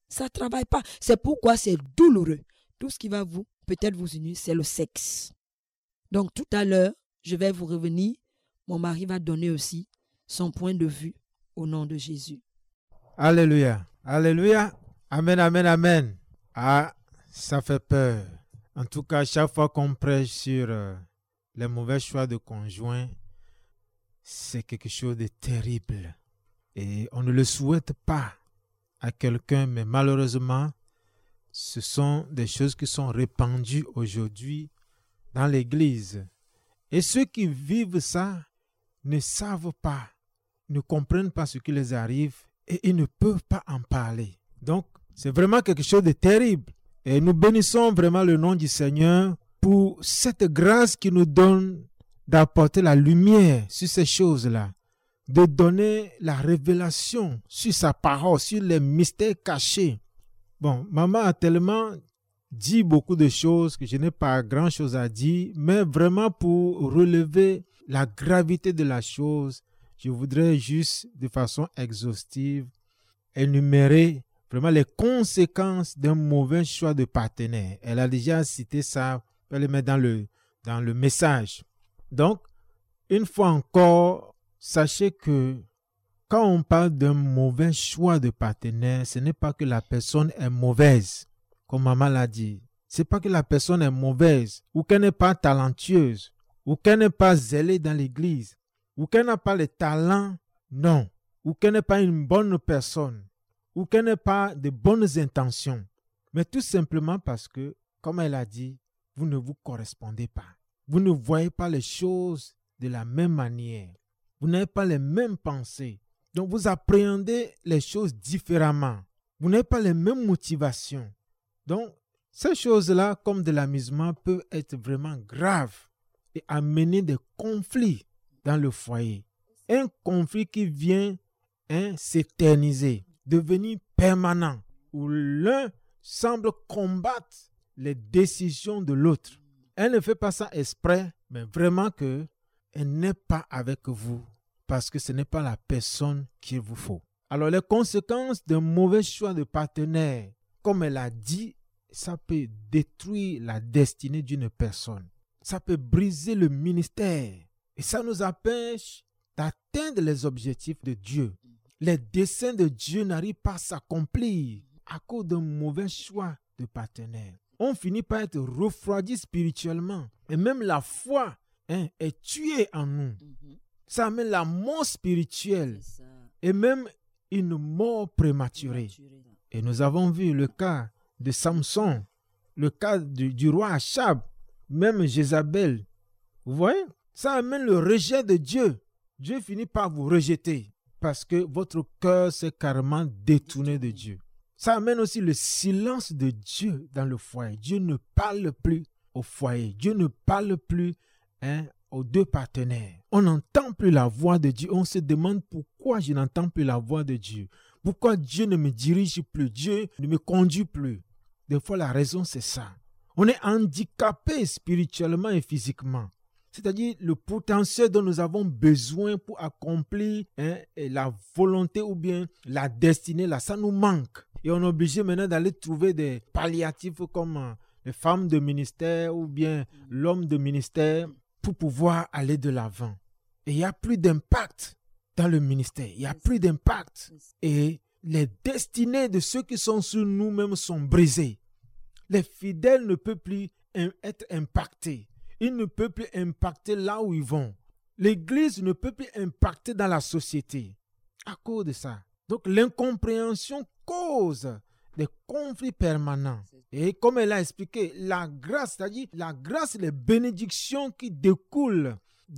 Ça ne travaille pas. C'est pourquoi c'est douloureux. Tout ce qui va peut-être vous unir, c'est le sexe. Donc tout à l'heure, je vais vous revenir. Mon mari va donner aussi son point de vue au nom de Jésus. Alléluia. Alléluia. Amen, amen, amen. Ah, ça fait peur. En tout cas, chaque fois qu'on prêche sur les mauvais choix de conjoints, c'est quelque chose de terrible. Et on ne le souhaite pas à quelqu'un, mais malheureusement, ce sont des choses qui sont répandues aujourd'hui dans l'Église. Et ceux qui vivent ça ne savent pas, ne comprennent pas ce qui les arrive et ils ne peuvent pas en parler. Donc, c'est vraiment quelque chose de terrible. Et nous bénissons vraiment le nom du Seigneur pour cette grâce qu'il nous donne d'apporter la lumière sur ces choses-là, de donner la révélation sur sa parole, sur les mystères cachés. Bon, maman a tellement dit beaucoup de choses que je n'ai pas grand-chose à dire, mais vraiment pour relever la gravité de la chose, je voudrais juste de façon exhaustive énumérer vraiment les conséquences d'un mauvais choix de partenaire. Elle a déjà cité ça, on peut le mettre dans le message. Donc, une fois encore, sachez que quand on parle d'un mauvais choix de partenaire, ce n'est pas que la personne est mauvaise, comme maman l'a dit. Ce n'est pas que la personne est mauvaise, ou qu'elle n'est pas talentueuse, ou qu'elle n'est pas zélée dans l'église, ou qu'elle n'a pas le talent, non, ou qu'elle n'est pas une bonne personne, ou qu'elle n'ait pas de bonnes intentions, mais tout simplement parce que, comme elle a dit, vous ne vous correspondez pas. Vous ne voyez pas les choses de la même manière. Vous n'avez pas les mêmes pensées. Donc vous appréhendez les choses différemment. Vous n'avez pas les mêmes motivations. Donc ces choses-là, comme de l'amusement, peuvent être vraiment graves et amener des conflits dans le foyer. Un conflit qui vient s'éterniser, devenir permanent, où l'un semble combattre les décisions de l'autre. Elle ne fait pas ça exprès, mais vraiment qu'elle n'est pas avec vous parce que ce n'est pas la personne qu'il vous faut. Alors les conséquences d'un mauvais choix de partenaire, comme elle a dit, ça peut détruire la destinée d'une personne. Ça peut briser le ministère et ça nous empêche d'atteindre les objectifs de Dieu. Les desseins de Dieu n'arrivent pas à s'accomplir à cause d'un mauvais choix de partenaire. On finit par être refroidi spirituellement. Et même la foi est tuée en nous. Ça amène la mort spirituelle et même une mort prématurée. Et nous avons vu le cas de Samson, le cas du roi Achab, même Jézabel. Vous voyez? Ça amène le rejet de Dieu. Dieu finit par vous rejeter parce que votre cœur s'est carrément détourné de Dieu. Ça amène aussi le silence de Dieu dans le foyer. Dieu ne parle plus au foyer. Dieu ne parle plus aux deux partenaires. On n'entend plus la voix de Dieu. On se demande pourquoi je n'entends plus la voix de Dieu. Pourquoi Dieu ne me dirige plus. Dieu ne me conduit plus. Des fois, la raison, c'est ça. On est handicapé spirituellement et physiquement. C'est-à-dire le potentiel dont nous avons besoin pour accomplir la volonté ou bien la destinée, là, ça nous manque. Et on est obligé maintenant d'aller trouver des palliatifs comme les femmes de ministère ou bien l'homme de ministère pour pouvoir aller de l'avant. Et il n'y a plus d'impact dans le ministère. Il n'y a plus d'impact. Et les destinées de ceux qui sont sur nous-mêmes sont brisées. Les fidèles ne peuvent plus être impactés. Ils ne peuvent plus impacter là où ils vont. L'Église ne peut plus impacter dans la société à cause de ça. Donc l'incompréhension cause des conflits permanents. Et comme elle a expliqué, la grâce, c'est-à-dire la grâce, les bénédictions qui découlent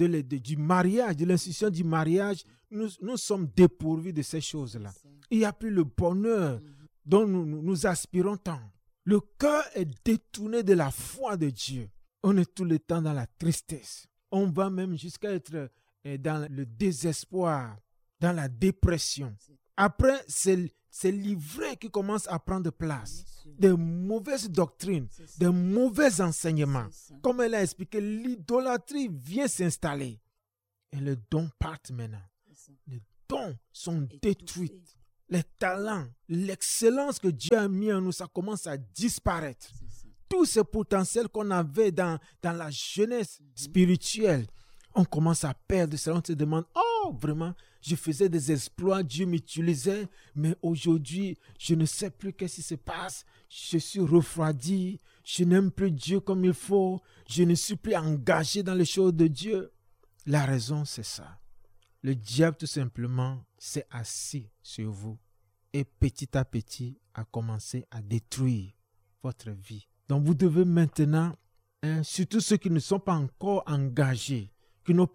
du mariage, de l'institution du mariage, nous sommes dépourvus de ces choses-là. Il n'y a plus le bonheur dont nous aspirons tant. Le cœur est détourné de la foi de Dieu. On est tout le temps dans la tristesse. On va même jusqu'à être dans le désespoir, dans la dépression. Après, c'est l'ivraie qui commence à prendre place. Des mauvaises doctrines, des mauvais enseignements. Comme elle a expliqué, l'idolâtrie vient s'installer. Et les dons partent maintenant. Les dons sont détruits. les talents, l'excellence que Dieu a mis en nous, ça commence à disparaître. Tout ce potentiel qu'on avait dans la jeunesse spirituelle, on commence à perdre cela. On se demande, oh, vraiment, je faisais des exploits, Dieu m'utilisait, mais aujourd'hui, je ne sais plus qu'est-ce qui se passe. Je suis refroidi, je n'aime plus Dieu comme il faut, je ne suis plus engagé dans les choses de Dieu. La raison, c'est ça. Le diable, tout simplement, s'est assis sur vous et petit à petit a commencé à détruire votre vie. Donc, vous devez maintenant, surtout ceux qui ne sont pas encore engagés, qui ne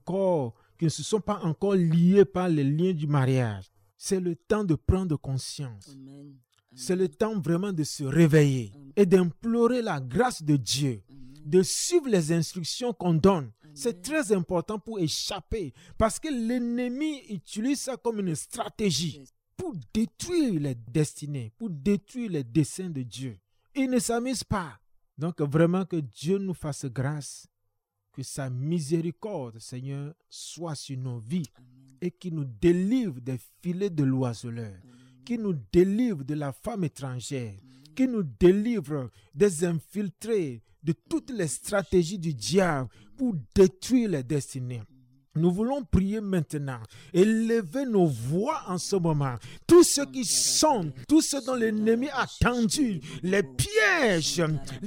se sont pas encore liés par les liens du mariage, c'est le temps de prendre conscience. Amen. C'est le temps vraiment de se réveiller et d'implorer la grâce de Dieu, de suivre les instructions qu'on donne. C'est très important pour échapper parce que l'ennemi utilise ça comme une stratégie pour détruire les destinées, pour détruire les desseins de Dieu. Il ne s'amuse pas. Donc vraiment que Dieu nous fasse grâce, que sa miséricorde, Seigneur, soit sur nos vies et qu'il nous délivre des filets de l'oiseleur, qu'il nous délivre de la femme étrangère, qu'il nous délivre des infiltrés, de toutes les stratégies du diable pour détruire les destinées. Nous voulons prier maintenant, élever nos voix en ce moment. Tous ceux qui sont, tous ceux dont l'ennemi a tendu les pièges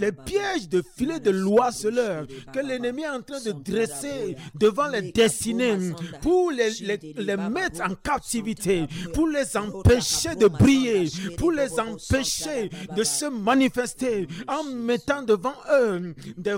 de filets de l'oiseleur que l'ennemi est en train de dresser devant les destinées pour les mettre en captivité, pour les empêcher de briller, pour les empêcher de se manifester en mettant devant eux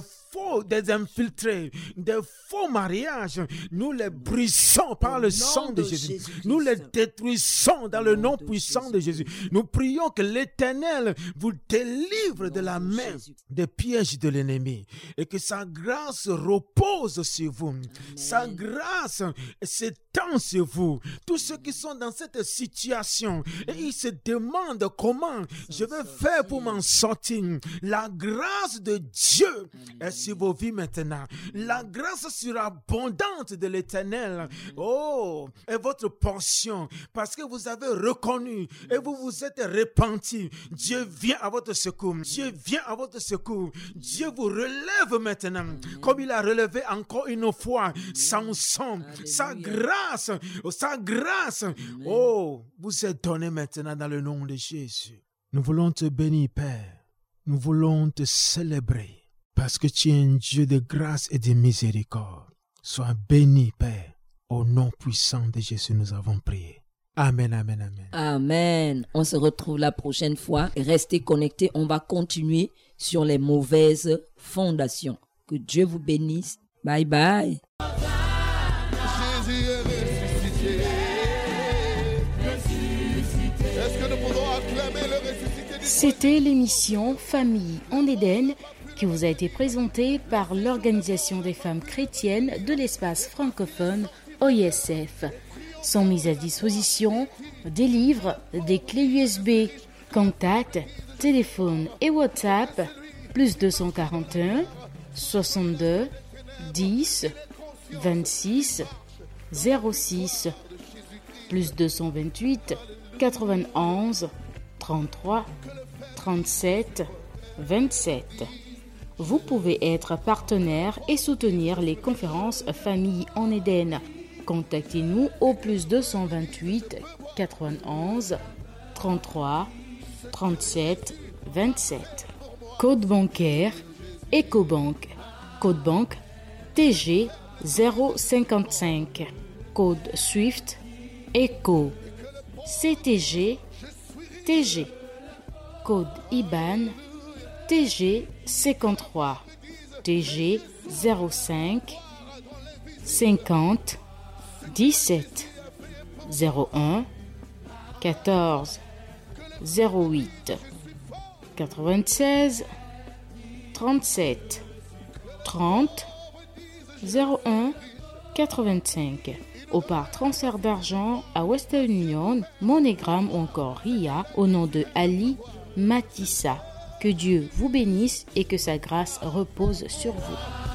des infiltrés, des faux mariages. Nous les brisons par le sang de Jésus. Nous les détruisons dans le nom puissant de Jésus. Nous prions que l'Éternel vous délivre de la main des pièges de l'ennemi et que sa grâce repose sur vous. Sa grâce s'étend sur vous. Tous ceux qui sont dans cette situation et ils se demandent comment je vais faire pour m'en sortir. La grâce de Dieu est sur vos vies maintenant. La grâce surabondante de l'Éternel, est votre portion parce que vous avez reconnu et vous vous êtes repenti. Dieu vient à votre secours. Dieu vient à votre secours. Dieu vous relève maintenant comme il a relevé encore une fois Samson. Sa grâce, vous est donnée maintenant dans le nom de Jésus. Nous voulons te bénir, Père. Nous voulons te célébrer. Parce que tu es un Dieu de grâce et de miséricorde. Sois béni, Père. Au nom puissant de Jésus, nous avons prié. Amen, amen, amen. Amen. On se retrouve la prochaine fois. Restez connectés. On va continuer sur les mauvaises fondations. Que Dieu vous bénisse. Bye bye. Jésus est ressuscité. Est-ce que nous pouvons acclamer le ressuscité? C'était l'émission Famille en Éden qui vous a été présentée par l'Organisation des femmes chrétiennes de l'espace francophone OISF. Sont mises à disposition des livres, des clés USB, contacts, téléphone et WhatsApp, plus 241 62 10 26 06, plus 228 91 33 37 27. Vous pouvez être partenaire et soutenir les conférences Famille en Éden. Contactez-nous au plus 228 91 33 37 27. Code bancaire Ecobank. Code banque TG 055. Code Swift ECO CTG TG. Code IBAN TG 53 TG 05 50 17 01 14 08 96 37 30 01 85. Ou par transfert d'argent à Western Union, MoneyGram ou encore RIA au nom de Ali Matissa. Que Dieu vous bénisse et que sa grâce repose sur vous.